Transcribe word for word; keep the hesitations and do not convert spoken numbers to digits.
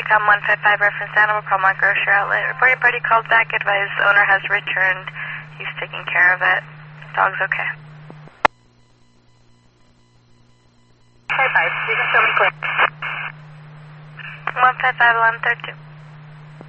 Intercom one five five, reference animal, Palmar Grocery Outlet. Reported party called back, advised owner has returned. He's taking care of it. Dog's okay. Five five, you can show me quick. one five five, alarm third two.